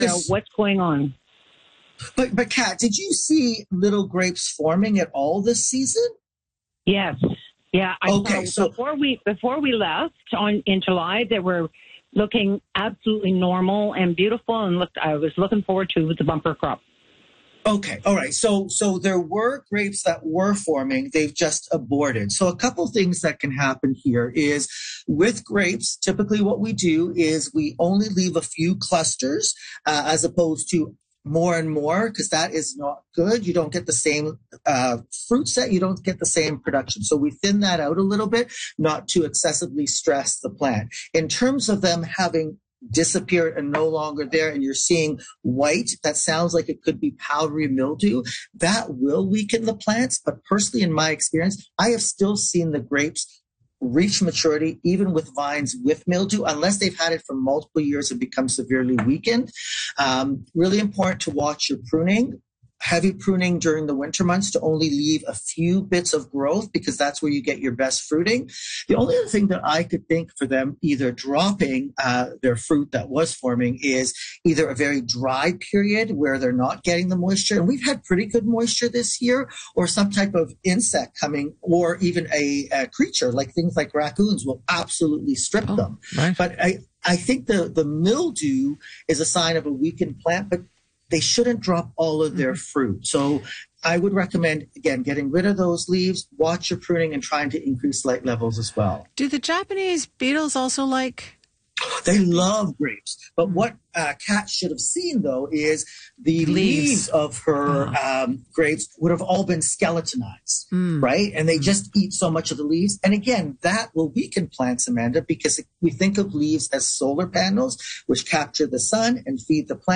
out what's going on. But Kat, did you see little grapes forming at all this season? Yes. Yeah. Okay. So before we left in July, they were looking absolutely normal and beautiful, and I was looking forward to the bumper crop. okay. All right. So there were grapes that were forming. They've just aborted. So a couple things that can happen here is with grapes, typically what we do is we only leave a few clusters as opposed to more and more, because that is not good. You don't get the same fruit set. You don't get the same production. So we thin that out a little bit, not to excessively stress the plant. In terms of them having disappeared and no longer there, and you're seeing white, that sounds like it could be powdery mildew. That will weaken the plants. But personally, in my experience, I have still seen the grapes reach maturity, even with vines with mildew, unless they've had it for multiple years and become severely weakened. Really important to watch your pruning. Heavy pruning during the winter months to only leave a few bits of growth, because that's where you get your best fruiting. The only other thing that I could think for them either dropping their fruit that was forming is either a very dry period where they're not getting the moisture, and we've had pretty good moisture this year, or some type of insect coming, or even a creature like things like raccoons will absolutely strip them. Right. But I think the mildew is a sign of a weakened plant, but they shouldn't drop all of their fruit. So I would recommend, again, getting rid of those leaves, watch your pruning, and trying to increase light levels as well. Do the Japanese beetles also like? They love grapes. But what Kat should have seen, though, is the leaves of her grapes would have all been skeletonized, right? And they just eat so much of the leaves. And again, that will weaken plants, Amanda, because we think of leaves as solar panels, which capture the sun and feed the plant.